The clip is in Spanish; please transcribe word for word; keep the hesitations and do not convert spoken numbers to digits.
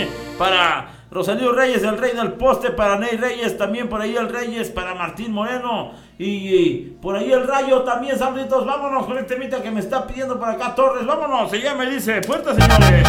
para Rosalío Reyes, el rey del poste, para Ney Reyes, también por ahí el Reyes, para Martín Moreno, y, y por ahí el Rayo también, saluditos. Vámonos con este temita que me está pidiendo por acá Torres, vámonos, ella me dice, fuerte señores.